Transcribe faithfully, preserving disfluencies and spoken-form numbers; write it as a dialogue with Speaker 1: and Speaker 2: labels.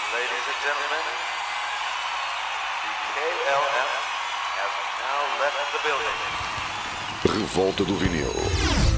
Speaker 1: Ladies and gentlemen, the K L F has now left the building.
Speaker 2: Revolta do Vinil.